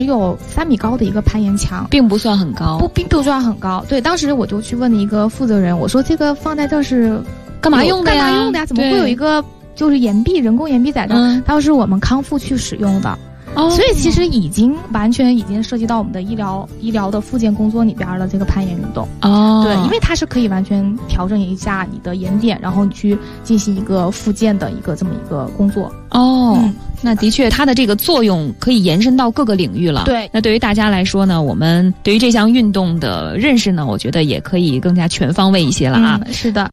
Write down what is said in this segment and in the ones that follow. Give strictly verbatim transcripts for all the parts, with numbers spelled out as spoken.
有三米高的一个攀岩墙， 并不算很高， 不并不算很高。对，当时我就去问了一个负责人，我说这个放在这是干嘛用的呀？ 干嘛用的呀？怎么会有一个就是岩壁，人工岩壁在这？嗯，它是我们康复去使用的。哦，所以其实已经完全已经涉及到我们的医疗医疗的复健工作里边了，这个攀岩运动。哦，对，因为它是可以完全调整一下你的岩点，然后你去进行一个复健的一个这么一个工作。 哦，嗯，那的确它的这个作用可以延伸到各个领域了。 对， 那对于大家来说呢，我们对于这项运动的认识呢，我觉得也可以更加全方位一些了啊。 嗯，是的。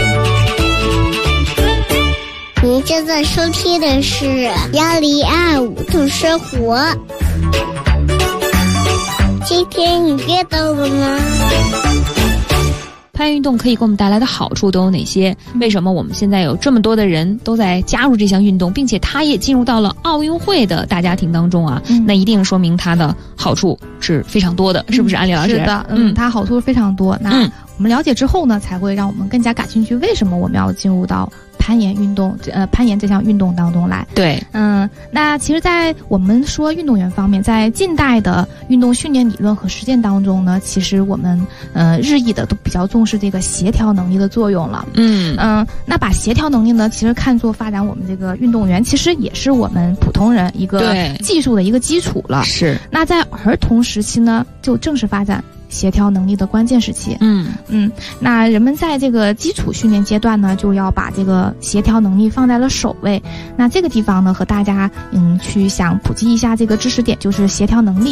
您正在收听的是幺零二五度生活。今天你运动了吗？ 攀岩运动可以给我们带来的好处都有哪些？为什么我们现在有这么多的人都在加入这项运动，并且它也进入到了奥运会的大家庭当中啊？嗯，那一定说明它的好处是非常多的，是不是安利老师？ 是的，嗯，它好处非常多。那我们了解之后呢，才会让我们更加感兴趣，为什么我们要进入到攀岩运动，呃，攀岩这项运动当中来。 对， 嗯，那其实，在我们说运动员方面，在近代的运动训练理论和实践当中呢，其实我们呃日益的都比较重视这个协调能力的作用了。嗯嗯，那把协调能力呢，其实看作发展我们这个运动员，其实也是我们普通人一个技术的一个基础了。 是。 那在儿童时期呢，就正是发展协调能力的关键时期。嗯嗯，那人们在这个基础训练阶段呢，就要把这个协调能力放在了首位。那这个地方呢，和大家嗯去想普及一下这个知识点，就是协调能力。